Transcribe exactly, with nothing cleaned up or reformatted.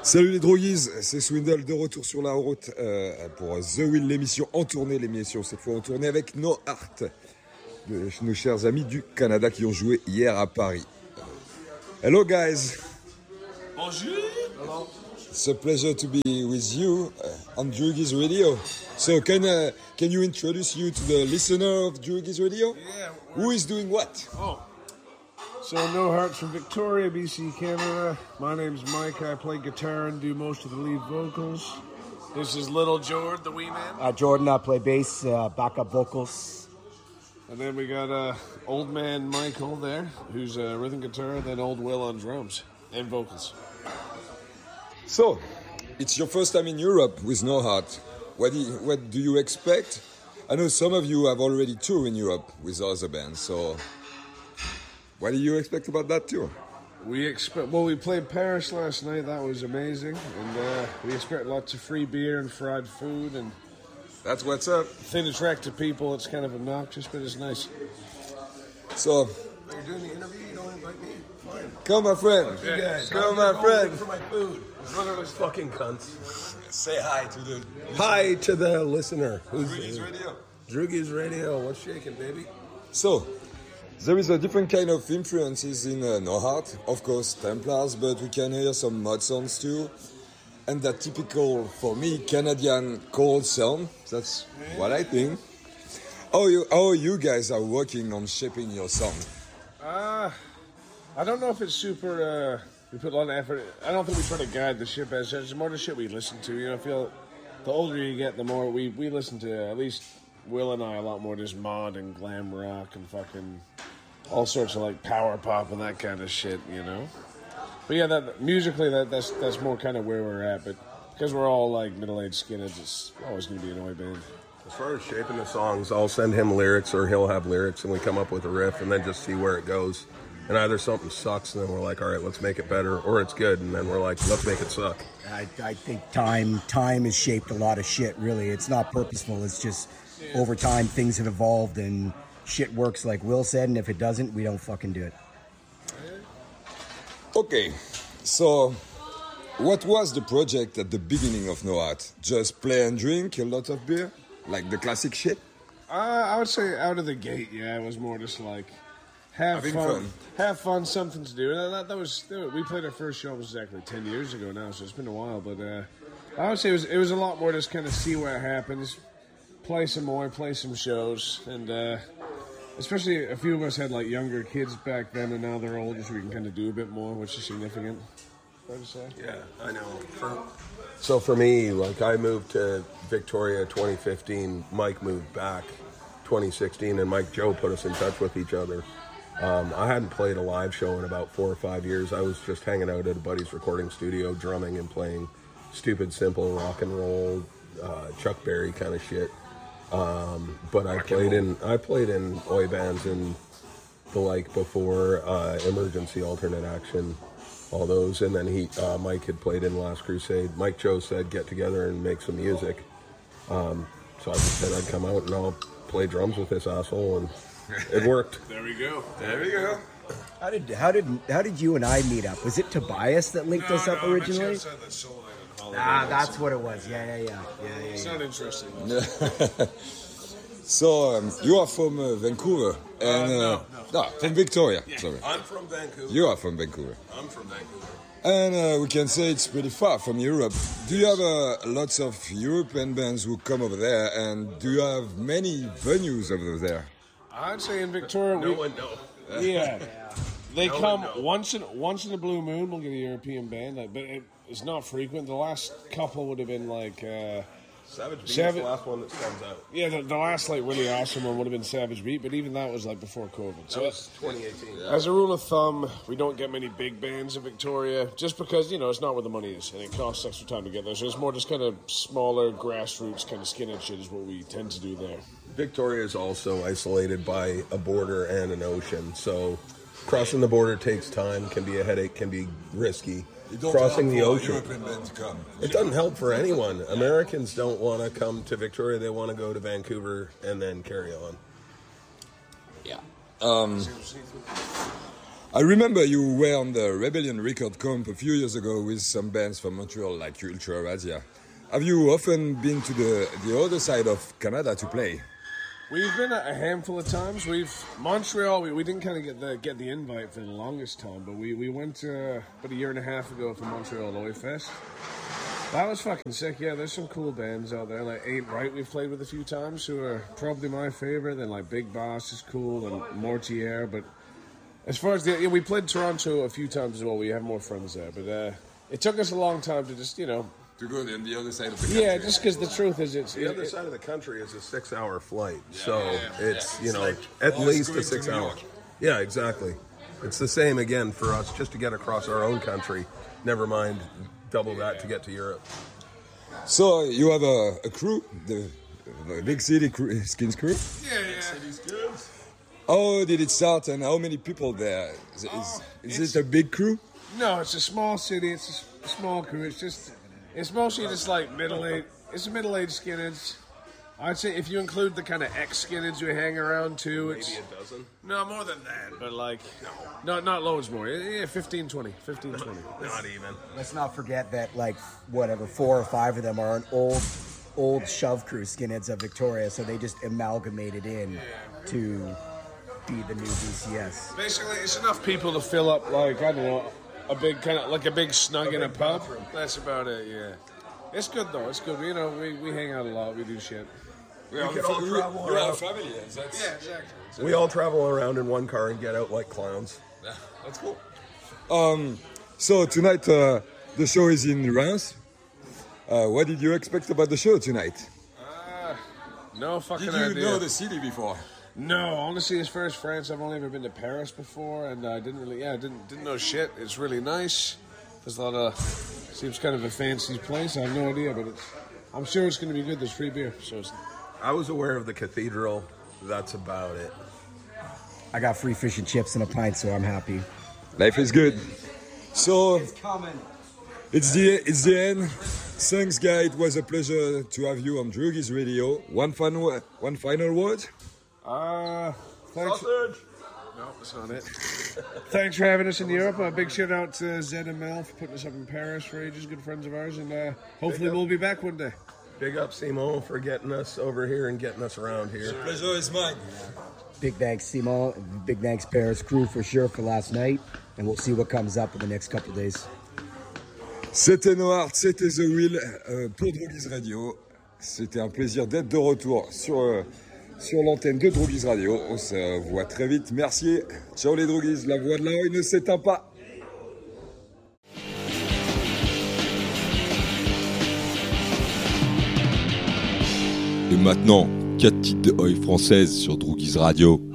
Salut les droguies, c'est Swindle de retour sur la route euh, pour The Will, l'émission en tournée, l'émission cette fois en tournée avec No Art, de nos chers amis du Canada qui ont joué hier à Paris. Hello guys. Bonjour. Hello. It's a pleasure to be with you uh, on Drugies Radio. So can uh, can you introduce you to the listener of Drugies Radio? Yeah. Who is doing what? Oh. So, No Hearts from Victoria, B C, Canada. My name's Mike. I play guitar and do most of the lead vocals. This is Little Jord, the wee man. Uh, Jordan, I play bass, uh, backup vocals. And then we got uh, Old Man Michael there, who's uh, rhythm guitar, then Old Will on drums and vocals. So, it's your first time in Europe with No Heart. What do you, what do you expect? I know some of you have already toured in Europe with other bands, so what do you expect about that tour? We expect. Well, we played Paris last night. That was amazing, and uh, we expect lots of free beer and fried food. And that's what's up. Thin attractive people. It's kind of obnoxious, but it's nice. So, you're doing the interview. You don't invite me. Fine. Come, my friend. You guys. Come, my friend. For my food. One of those fucking cunts. Say hi to the. Hi to the listener. Who's Drugies Radio? Drugies Radio. What's shaking, baby? So, there is a different kind of influences in uh, No Heart. Of course, Templars, but we can hear some mod sounds too. And that typical, for me, Canadian cold sound. That's what I think. How you, how you guys are working on shaping your sound? Uh, I don't know if it's super, uh, we put a lot of effort. I don't think we try to guide the ship as such. It's more the shit we listen to. You know, I feel the older you get, the more we, we listen to, at least Will and I, a lot more just mod and glam rock and fucking all sorts of like power pop and that kind of shit, you know. But yeah, that musically, that that's that's more kind of where we're at. But because we're all like middle-aged skinheads, it's always going to be an oi band. As far as shaping the songs, I'll send him lyrics or he'll have lyrics, and we come up with a riff and then just see where it goes. And either something sucks, and then we're like, all right, let's make it better, or it's good, and then we're like, let's make it suck. I, I think time time has shaped a lot of shit, really. It's not purposeful. It's just over time things have evolved, and shit works like Will said, and if it doesn't, we don't fucking do it. Okay, so what was the project at the beginning of No Heart? Just play and drink, a lot of beer? Like the classic shit? Uh, I would say out of the gate, yeah, it was more just like have Having fun, fun. have fun, something to do. That, that, that was that, we played our first show was exactly ten years ago now, so it's been a while. But uh, I would say it was it was a lot more just kind of see what happens, play some more, play some shows, and uh, especially a few of us had like younger kids back then, and now they're older, so we can kind of do a bit more, which is significant. Fair to say. Yeah, I know. For, so for me, like I moved to Victoria twenty fifteen. Mike moved back twenty sixteen, and Mike Joe put us in touch with each other. Um, I hadn't played a live show in about four or five years. I was just hanging out at a buddy's recording studio, drumming and playing stupid, simple rock and roll, uh, Chuck Berry kind of shit. Um, but I played in I played in oi bands and the like before, uh, Emergency, Alternate Action, all those. And then he uh, Mike had played in Last Crusade. Mike Joe said get together and make some music. Um, so I just said I'd come out and I'll play drums with this asshole, and it worked. There we go. There we go. How did how did how did you and I meet up? Was it Tobias that linked No, us up no, originally? Said that Soul Night and Holiday Ah, that's was- what it was. Yeah, yeah, yeah, yeah, yeah. It's yeah. not interesting. So, um, you are from uh, Vancouver? And, Uh, no, uh, no. no, from Victoria. Sorry. I'm from Vancouver. You are from Vancouver. I'm from Vancouver. And uh, we can say it's pretty far from Europe. Do you have uh, lots of European bands who come over there? And do you have many venues over there? I'd say in Victoria, No we, one knows. yeah, they No come one knows. once in once in a blue moon. We'll get a European band, like, but it, it's not frequent. The last couple would have been like, uh, Savage Beat Savage- is the last one that stands out. yeah, the, the last like really awesome one would have been Savage Beat, but even that was like before COVID. That So was twenty eighteen. as a rule of thumb, we don't get many big bands in Victoria, just because you know it's not where the money is, and it costs extra time to get there. So it's more just kind of smaller grassroots kind of skinhead shit is what we tend to do there. Victoria is also isolated by a border and an ocean, so crossing the border takes time, can be a headache, can be risky. You don't Crossing the help for a ocean. European band to come. It doesn't help for anyone. Americans don't want to come to Victoria. They want to go to Vancouver and then carry on. Yeah. Um, I remember you were on the Rebellion Record Comp a few years ago with some bands from Montreal like Ultra Radia. Have you often been to the, the other side of Canada to play? We've been a handful of times. We've Montreal. We, we didn't kind of get the get the invite for the longest time, but we we went uh, about a year and a half ago for Montreal Oi Fest. That was fucking sick. Yeah, there's some cool bands out there. Like Ain't Right, we've played with a few times, who are probably my favorite. Then like Big Boss is cool, and Mortier. But as far as the yeah, we played Toronto a few times as well. We have more friends there, but uh, it took us a long time to just you know. To go on the other side of the country. Yeah, just because the truth is, it's The it, other it, side of the country is a six-hour flight, so yeah, yeah. it's Yeah. you It's know like at us least going a to six New hour. York. Yeah, exactly. It's the same again for us just to get across our own country. Never mind double that to get to Europe. So you have a, a crew, the, the Big City crew, Skins crew. yeah, yeah. How did it start and how many people there? Is, Oh, is, is it's- it a big crew? No, it's a small city. It's a s- a small crew. It's just, it's mostly just like middle-aged. It's middle-aged skinheads. I'd say if you include the kind of ex-skinheads who hang around too, it's Maybe a dozen. no more than that. But like, no, not loads more. Yeah, fifteen, twenty, fifteen, twenty. Not even. Let's not forget that, like, whatever, four or five of them are an old, old shove crew skinheads of Victoria, so they just amalgamated in to be the new B C S. Basically, it's enough people to fill up like I don't know, a big kind of like a big snug in a pub. That's about it. Yeah, it's good though. It's good. You know, we, we hang out a lot. We do shit. We are, can all travel you are a around. family. and That's, exactly. We all travel around in one car and get out like clowns. yeah, that's cool. Um, so tonight uh, the show is in Reims. Uh, what did you expect about the show tonight? No fucking Did you idea. know the city before? No, honestly, as far as France, I've only ever been to Paris before, and I didn't really, yeah, I didn't didn't know shit. It's really nice. There's a lot of, seems kind of a fancy place. I have no idea, but it's, I'm sure it's going to be good. There's free beer, so it's. I was aware of the cathedral. That's about it. I got free fish and chips and a pint, so I'm happy. Life is good. So coming. it's the it's the end. Thanks, guy. It was a pleasure to have you on Droogies Radio. One final one final word. Uh, thanks. No, that's not it. Thanks for having us in Europe. A big shout out to Zed and Mel for putting us up in Paris for ages. Good friends of ours, and uh, hopefully we'll be back one day. Big up Simon for getting us over here and getting us around here. Pleasure is mine. Big thanks, Simon. Big thanks, Paris crew, for sure, for last night. And we'll see what comes up in the next couple of days. C'était Noir, c'était The Will euh, pour Droogies Radio. C'était un plaisir d'être de retour sur, euh, sur l'antenne de Droogies Radio. On se voit très vite. Merci. Ciao les Droogies. La voix de la rue ne s'éteint pas. Et maintenant, quatre titres de Oi française sur Droogies Radio.